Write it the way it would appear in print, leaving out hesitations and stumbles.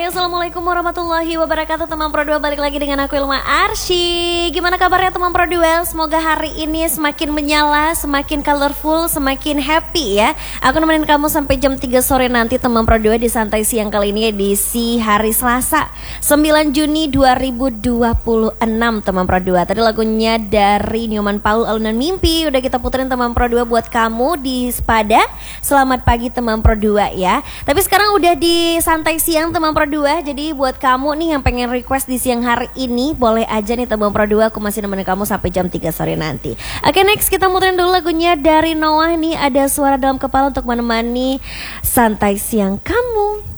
Hai, assalamualaikum warahmatullahi wabarakatuh. Teman Pro 2, balik lagi dengan aku Ilma Arsy. Gimana kabarnya teman Pro 2? Semoga hari ini semakin menyala, semakin colorful, semakin happy ya. Aku nemenin kamu sampai jam 3 sore nanti teman Pro 2 di Santai Siang kali ini edisi hari Selasa 9 Juni 2026 teman Pro 2. Tadi lagunya dari Nyoman Paul, Alunan Mimpi, udah kita puterin teman Pro 2 buat kamu di Sepada. Selamat pagi teman Pro 2 ya. Tapi sekarang udah di Santai Siang teman Pro 2. Jadi buat kamu nih yang pengen request di siang hari ini, boleh aja nih teman Pro 2. Aku masih nemenin kamu sampai jam 3 sore nanti. Oke, next kita muterin dulu lagunya dari Noah nih, Ada Suara Dalam Kepala untuk menemani Santai Siang kamu.